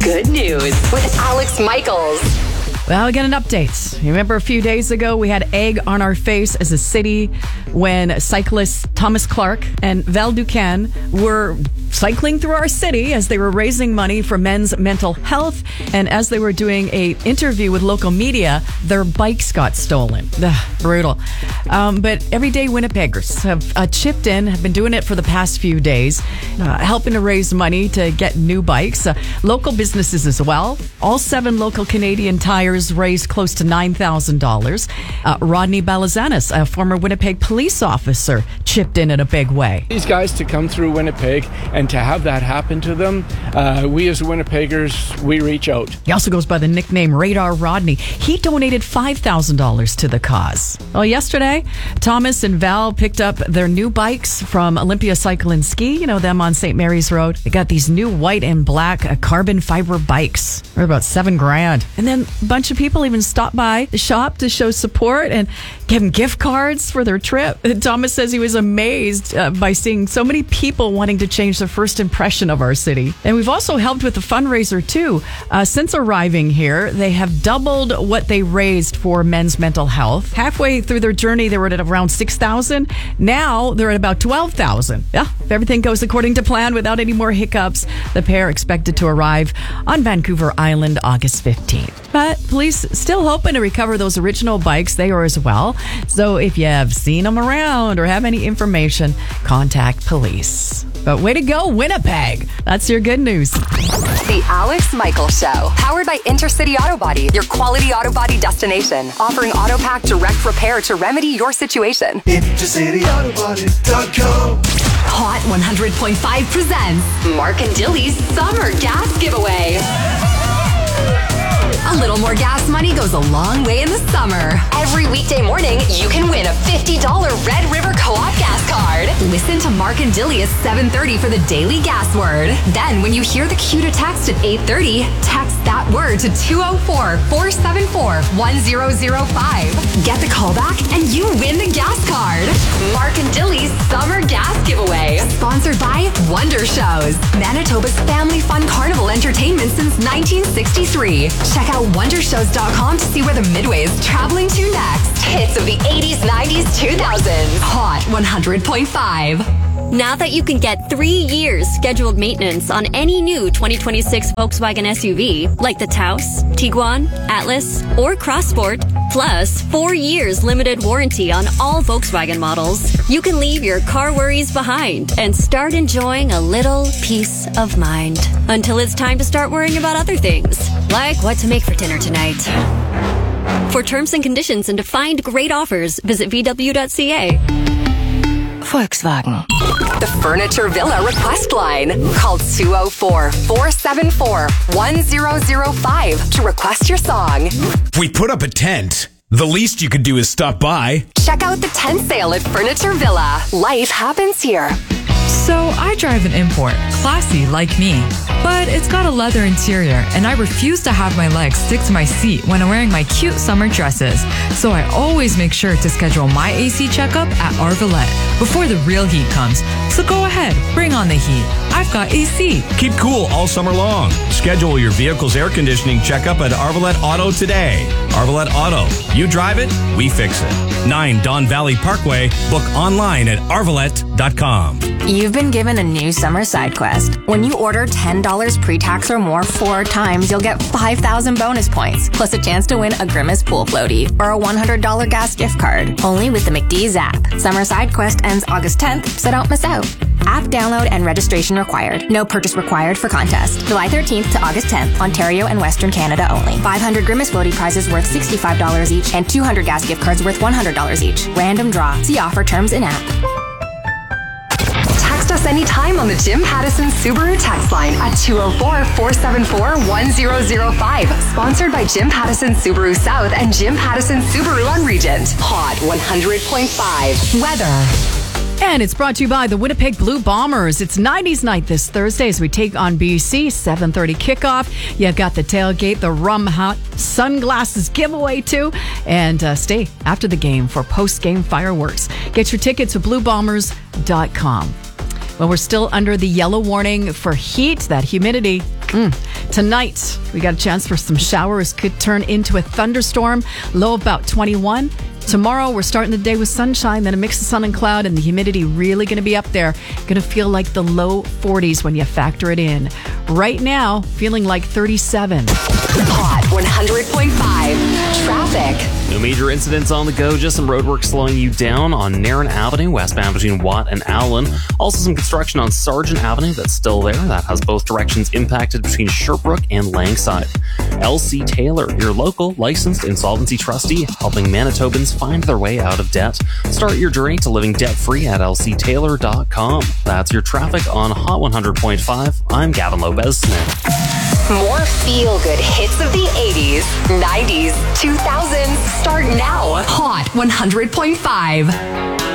good news with Alex Michaels. Well, we got an update. You remember a few days ago, we had egg on our face as a city when cyclists Thomas Clark and Val Duquesne were cycling through our city as they were raising money for men's mental health. And as they were doing an interview with local media, their bikes got stolen. Brutal. But everyday Winnipeggers have chipped in, have been doing it for the past few days, helping to raise money to get new bikes. Local businesses as well. All 7 local Canadian Tires raised close to $9,000. Rodney Balazanis, a former Winnipeg police officer, chipped in a big way. These guys to come through Winnipeg and to have that happen to them, we as Winnipeggers, we reach out. He also goes by the nickname Radar Rodney. He donated $5,000 to the cause. Well, yesterday, Thomas and Val picked up their new bikes from Olympia Cycle and Ski. You know them on St. Mary's Road. They got these new white and black carbon fiber bikes. They're about $7,000. And then a bunch of people even stopped by the shop to show support and give them gift cards for their trip. And Thomas says he was amazed by seeing so many people wanting to change their first impression of our city. And we've also helped with the fundraiser too. Since arriving here, they have doubled what they raised for men's mental health. Halfway through their journey, they were at around 6,000. Now they're at about 12,000. Yeah, if everything goes according to plan without any more hiccups, the pair expected to arrive on Vancouver Island August 15th. But police still hoping to recover those original bikes. They are as well. So if you have seen them around or have any information, contact police. But way to go, Winnipeg. That's your good news. The Alex Michaels Show, powered by Intercity Auto Body, your quality auto body destination. Offering AutoPack direct repair to remedy your situation. IntercityAutoBody.com. Hot 100.5 presents Mark and Dilly's Summer Gas Giveaway. A little more gas money goes a long way in the summer. Every weekday morning, you can win a $50 Red River Co-op gas card. Listen to Mark and Dilly at 7:30 for the daily gas word. Then, when you hear the cue to text at 8:30, text that word to 204-474-1005. Get the call back and you win the gas card. Mark and Dilly's Summer Gas Giveaway. Sponsored by Wonder Shows, Manitoba's family fun carnival entertainment since 1963. Check out wondershows.com to see where the Midway is traveling to next. Hits of the 80s, 90s, 2000s. Hot 100.5. Now that you can get 3 years scheduled maintenance on any new 2026 Volkswagen SUV, like the Taos, Tiguan, Atlas, or Crossport, plus 4 years limited warranty on all Volkswagen models, you can leave your car worries behind and start enjoying a little peace of mind. Until it's time to start worrying about other things, like what to make for dinner tonight. For terms and conditions and to find great offers, visit VW.ca. Volkswagen. The Furniture Villa request line. Call 204-474-1005 to request your song. We put up a tent. The least you could do is stop by. Check out the tent sale at Furniture Villa. Life happens here. So I drive an import, classy like me, but it's got a leather interior and I refuse to have my legs stick to my seat when I'm wearing my cute summer dresses. So I always make sure to schedule my AC checkup at Arvalette before the real heat comes. So go ahead, bring on the heat. I've got AC. Keep cool all summer long. Schedule your vehicle's air conditioning checkup at Arvalette Auto today. Arvalette Auto. You drive it, we fix it. 9 Don Valley Parkway. Book online at arvalette.com. You've been given a new summer side quest. When you order $10 pre-tax or more 4 times, you'll get 5,000 bonus points, plus a chance to win a Grimace pool floaty or a $100 gas gift card. Only with the McDee's app. Summer side quest ends August 10th, so don't miss out. App download and registration required. No purchase required for contest. July 13th to August 10th, Ontario and Western Canada only. 500 Grimace floaty prizes worth $65 each and 200 gas gift cards worth $100 each. Random draw. See offer terms in app. Text us anytime on the Jim Pattison Subaru text line at 204-474-1005. Sponsored by Jim Pattison Subaru South and Jim Pattison Subaru on Regent. Hot 100.5. Weather. And it's brought to you by the Winnipeg Blue Bombers. It's 90s night this Thursday as we take on BC. 7:30 kickoff. You've got the tailgate, the rum hot sunglasses giveaway too. And stay after the game for post-game fireworks. Get your tickets at bluebombers.com. Well, we're still under the yellow warning for heat, that humidity. Tonight, we got a chance for some showers. Could turn into a thunderstorm. Low about 21. Tomorrow, we're starting the day with sunshine, then a mix of sun and cloud, and the humidity really going to be up there. Going to feel like the low 40s when you factor it in. Right now, feeling like 37. Hot 100.5 traffic. No major incidents on the go, just some roadwork slowing you down on Narren Avenue, westbound between Watt and Allen. Also some construction on Sargent Avenue that's still there. That has both directions impacted between Sherbrooke and Langside. LC Taylor, your local licensed insolvency trustee, helping Manitobans find their way out of debt. Start your journey to living debt-free at lctaylor.com. That's your traffic on Hot 100.5. I'm Gavin Lopez-Smith. More feel-good hits of the 80s, 90s, 2000s start now. Hot 100.5.